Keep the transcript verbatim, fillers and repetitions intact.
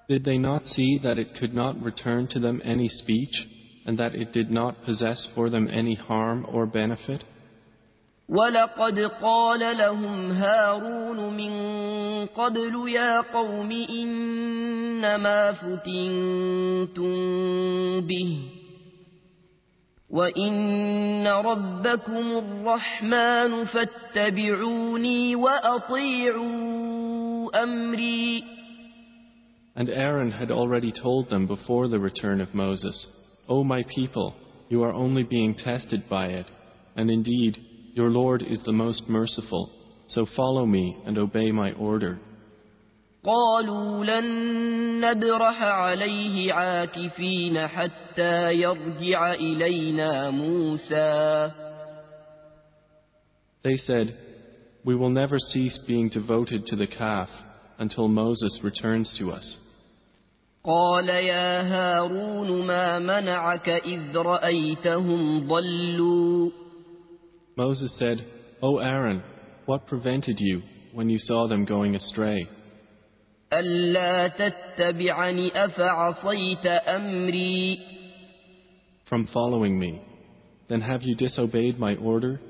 Did they not see that it could not return to them any speech, and that it did not possess for them any harm or benefit? وَلَقَدْ قَالَ لَهُمْ هَارُونُ مِنْ قَبْلُ يَا قَوْمِ إِنَّمَا فُتِنْتُمْ بِهِ وَإِنَّ رَبَّكُمُ الرَّحْمَنُ فَاتَّبِعُونِي وَأَطِيعُوا أَمْرِي. And Aaron had already told them before the return of Moses, O my people, you are only being tested by it, and indeed, your Lord is the most merciful, so follow me and obey my order. قالوا لن نبرح عليه عاكفين حتى يرجع إلينا موسى. They said, we will never cease being devoted to the calf until Moses returns to us. قال يا هارون ما منعك إذ رأيتهم ضلوا. Moses said, O Aaron, what prevented you when you saw them going astray? ألا تتبعني أفعصيت أمري. From following me, then have you disobeyed my order?